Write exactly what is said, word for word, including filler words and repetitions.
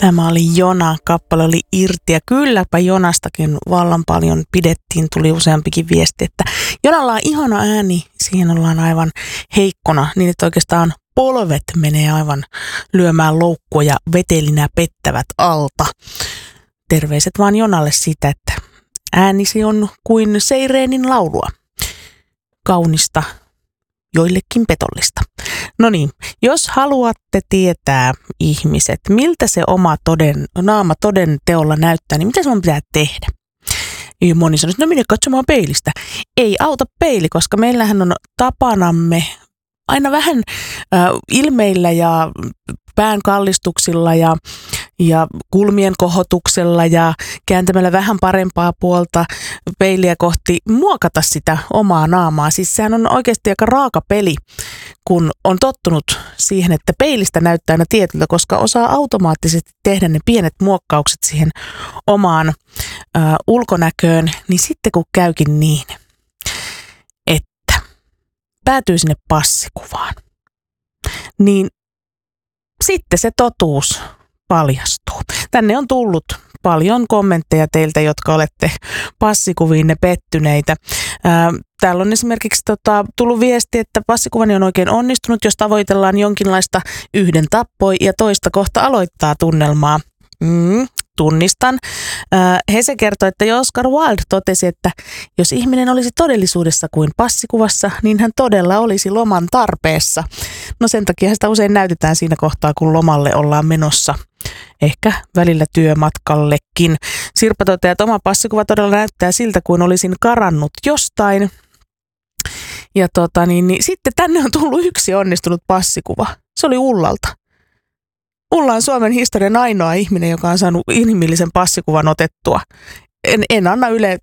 Tämä oli Jona, kappale oli Irti ja kylläpä Jonastakin vallan paljon pidettiin, tuli useampikin viesti, että Jonalla on ihana ääni, siihen ollaan aivan heikkona, niin että oikeastaan polvet menee aivan lyömään loukkua ja vetelinä pettävät alta. Terveiset vaan Jonalle siitä, että äänisi on kuin seireenin laulua. Kaunista, joillekin petollista. No niin, jos haluatte tietää ihmiset, miltä se oma toden, naama toden teolla näyttää, niin mitä sun pitää tehdä? Ja moni sanoo, no mene katsomaan peilistä. Ei auta peili, koska meillähän on tapanamme aina vähän äh, ilmeillä ja pään kallistuksilla ja, ja kulmien kohotuksella ja kääntämällä vähän parempaa puolta peiliä kohti muokata sitä omaa naamaa. Siis sehän on oikeasti aika raaka peli, kun on tottunut siihen, että peilistä näyttää aina tietyltä, koska osaa automaattisesti tehdä ne pienet muokkaukset siihen omaan äh, ulkonäköön, niin sitten kun käykin niin, että päätyy sinne passikuvaan, niin sitten se totuus paljastuu. Tänne on tullut paljon kommentteja teiltä, jotka olette passikuviinne pettyneitä. Ää, täällä on esimerkiksi tota, tullut viesti, että passikuvani on oikein onnistunut, jos tavoitellaan jonkinlaista yhden tappoi ja toista kohta aloittaa tunnelmaa. Mm, tunnistan. Ää, Hese kertoi, että Oscar Wilde totesi, että jos ihminen olisi todellisuudessa kuin passikuvassa, niin hän todella olisi loman tarpeessa. No sen takia sitä usein näytetään siinä kohtaa, kun lomalle ollaan menossa. Ehkä välillä työmatkallekin. Sirpa toteaa, että oma passikuva todella näyttää siltä, kuin olisin karannut jostain. Ja tota, niin, niin, sitten tänne on tullut yksi onnistunut passikuva. Se oli Ullalta. Ulla on Suomen historian ainoa ihminen, joka on saanut inhimillisen passikuvan otettua. En, en anna Yle